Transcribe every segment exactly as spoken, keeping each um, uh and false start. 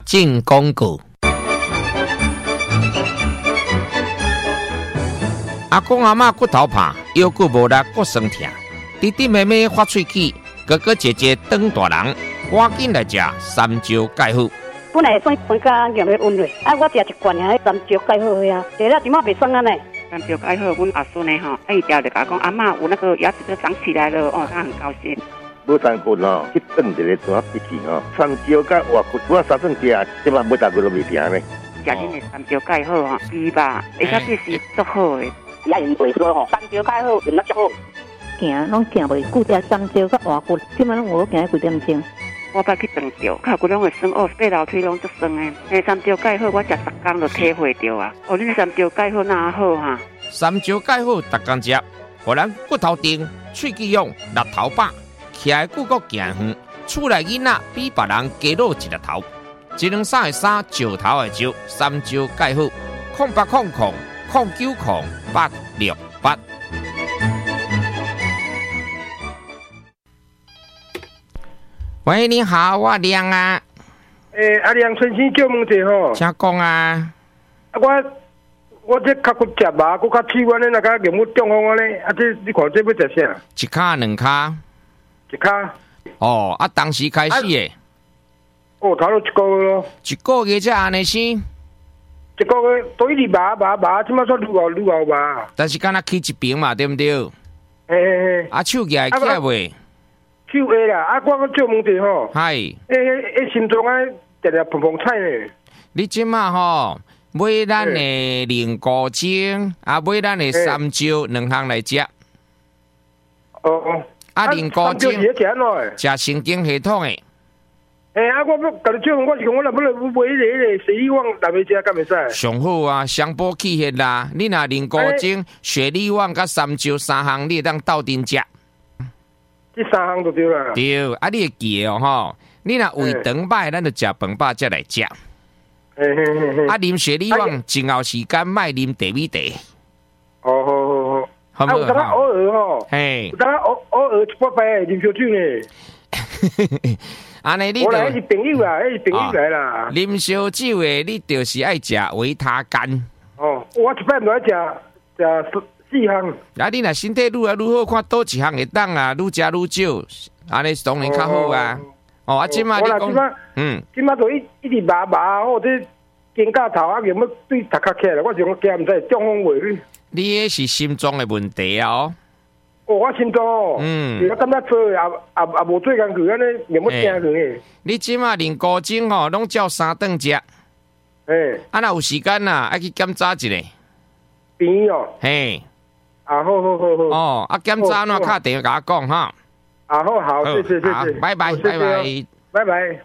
进广告。阿公阿嬷骨头怕，腰骨无力，骨酸痛。弟弟妹妹发喙齿，哥哥姐姐长大人，赶紧来食三椒钙好。 本来算分家业要温热，啊，我食一罐啊，三椒钙好呀，食了即马袂酸啊呢。 三椒钙好，阮阿孙呢吼，一条就甲讲阿嬷有那个牙齿都长起来了，哦，他很高兴。 无三骨哦，去炖一个大笔记哦，三椒甲活骨，我三顿食，即马无三骨都袂停呢。 食恁的三椒钙好吼，猪吧，而且这是足好的。 也因为说吼，三椒钙好，用得足好。 行拢行袂久，食三椒甲活骨，即摆拢有行几点钟。 我捌去长着，脚骨拢会酸哦，爬楼梯拢足酸的。那三椒钙好，我食十工就体会着啊。哦，恁三椒钙好哪好哈？ 三椒钙好，逐工食，互咱骨头硬、喙齿勇、力头饱，徛的久阁行远。厝内囡仔比别人加老一粒头，一两三的三，石头的石，三椒钙好，空八空空空九空八六八。喂，你好，我亮啊。 诶、欸，阿亮，先生叫问者吼。 请讲啊。 啊，我我这脚骨食麻，骨较气阮咧，那个业务中风咧，啊，这你看这要食啥？ 一卡两卡。 一卡。 哦，啊，当时开始诶。 啊、哦，头都一个月咯。 一个月才安尼先。 一个月都一直麻麻麻，即马说愈后愈后麻。 但是敢若起一边嘛，对不对？ 嘿嘿嘿。 啊，手举会起来袂？ 手会啦，啊，我个照问题吼。 嗨。 诶诶，心脏啊，常常砰砰踩呢。 你即马吼买咱的灵菇精，啊买咱的三椒两项来食。 哦哦。 啊，灵菇精食神经系统的。 诶，啊，我要甲你照问，我是讲我若要来买迄个水力旺来要食，敢袂使？ 上好啊，双补气血啦。你若灵菇精、雪力旺甲三椒三项，你会当斗阵食。 这三项就对啦。 对，啊，你会记哦吼。你若胃肠歹，咱就食饭饱才来食。 嘿嘿嘿嘿。 啊，啉雪力旺，前后时间莫啉茶米茶。 哦，好好好。 好啊，有当偶尔吼， 嘿， 有当偶偶尔一摆摆啉烧酒呢。 安尼你我来是朋友啦，迄是朋友来啦。 啉烧酒的，你就是爱食维他干。 哦，我一摆唔爱食食四项。 啊，你若身体愈来愈好，看倒一项会当啊，愈食愈少，安尼当然较好啊。哦，啊，即马你讲，嗯， 即马就一一直麻麻，或者肩胛头啊，有要对头壳起来，我想我惊唔知中风袂。 你迄是心脏的问题哦。 哦，我心脏哦，嗯，我感觉做也也也无做工去，安尼也要惊去。 你即马连高精吼，拢照三顿食。 诶， 啊，若有时间呐，爱去检查一下。 病哦。 嘿。 啊，好好好好。 哦，啊，检查哪敲电话甲我讲哈。 啊，好好，谢谢谢谢， 拜拜拜拜拜拜。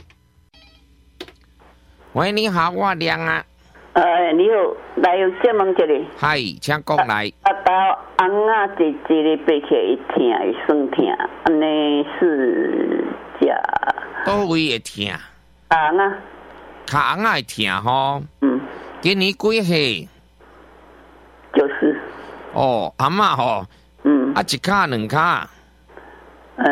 喂，你好，我亮啊。 呃，你好，来有请问一下。 嗨，请讲来。 啊，到红啊，一一日爬起来会痛，会酸痛，安尼是食。 倒位会痛？ 红啊。 卡红啊会痛吼。 嗯。 今年几岁？ 九十。 哦，阿嬷吼。 嗯。 啊，一卡两卡。 呃，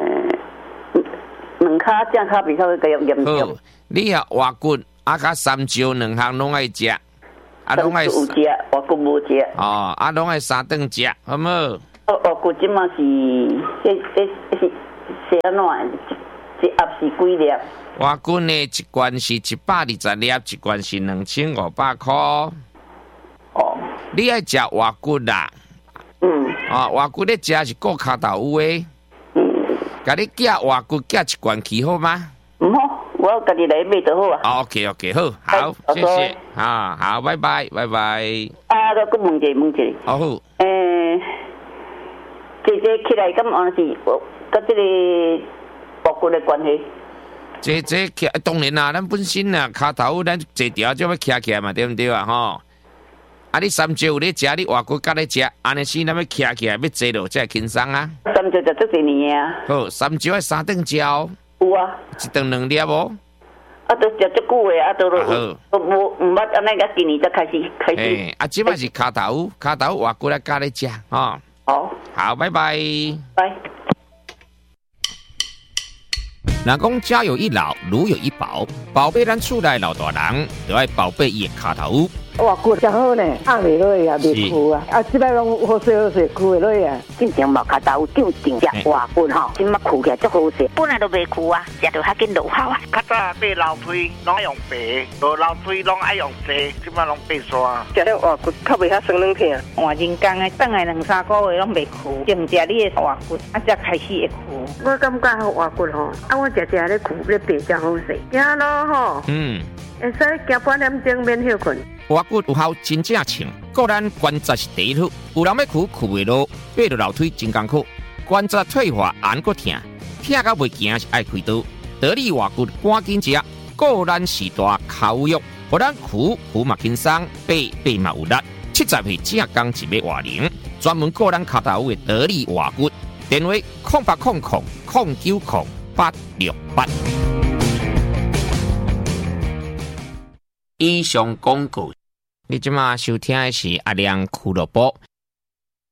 两卡正卡比较会较严重。 你啊，活骨啊，甲三椒两项拢爱食，啊，拢爱有食，活骨无食。 哦，啊，拢爱三顿食，好无？ 哦，活骨即嘛是，迄迄是是安怎？一盒是几粒？ 活骨呢，一罐是一百二十粒，一罐是两千五百块。 哦， 你爱食活骨啦？ 嗯。 啊，活骨咧食是顾骹头有诶。甲你寄活骨寄一罐去好吗？ 唔好，我家己来买就好啊。 OK OK， 好，好，谢谢，啊，好，拜拜，拜拜。 啊，个个问一问一。 好。 诶，姐姐起来咁安是，甲这个活骨的关系。 姐姐起，当然啦，咱本身啊，骹头咱坐条就要徛起来嘛，对不对啊？吼。啊！你三椒有咧食，你活骨甲咧食，安尼时咱要徛起来要坐落才会轻松啊。 三椒食足侪年啊。 好，三椒爱三顿食哦。 有啊。 一顿两粒无？ 啊，都食足久诶，啊，都都都无毋捌安尼，甲今年才开始开始。 诶，啊，即摆是骹头，骹头活骨来甲咧食，吼。 好。 好，拜拜。 拜。 若讲家有一老，如有一宝，宝贝咱厝内老大人，就要宝贝伊的骹头。 哇，骨真好呢，压袂落啊，袂枯啊，啊，即摆拢好势好势，枯袂落啊。 进前无骹头有定定只外骨吼，即马枯起来足好势，本来都袂枯啊，食着较紧落效啊。 较早爬楼梯拢用爬，无楼梯拢爱用坐，即马拢爬山。 食了外骨较袂遐酸软疼。 换人工的，等来两三个月拢袂枯，净食你的外骨，啊才开始会枯。 我感觉好外骨吼，啊我食食咧枯咧爬才好势，行路吼， 嗯， 会使行半点钟免休困。 外骨有效真正强，个咱关节是第一好，有人要哭哭袂落，爬落楼梯真艰苦，关节退化按个疼，疼到袂行是爱开刀。得力外骨赶紧食，个咱时大口肉，互咱哭哭嘛轻松，爬爬嘛有力。七十岁正刚一尾外零，专门个咱脚头的得力外骨。电话空八空空空九空八六八。以上广告，你即马收听的是阿亮俱乐部。